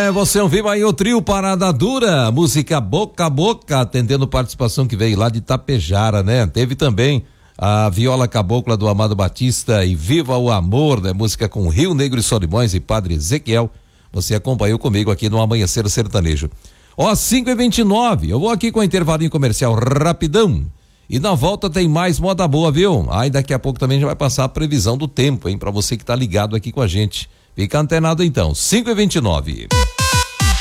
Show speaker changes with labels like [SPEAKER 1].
[SPEAKER 1] Você ouviu aí o trio Parada Dura, música Boca a Boca, atendendo participação que veio lá de Tapejara, né? Teve também a Viola Cabocla do Amado Batista e Viva o Amor, né? Música com Rio Negro e Solimões e Padre Ezequiel. Você acompanhou comigo aqui no Amanhecer Sertanejo. 5h29, eu vou aqui com o intervalinho comercial rapidão. E na volta tem mais moda boa, viu? Aí daqui a pouco também já vai passar a previsão do tempo, hein? Pra você que tá ligado aqui com a gente. Fica antenado então, 5h29.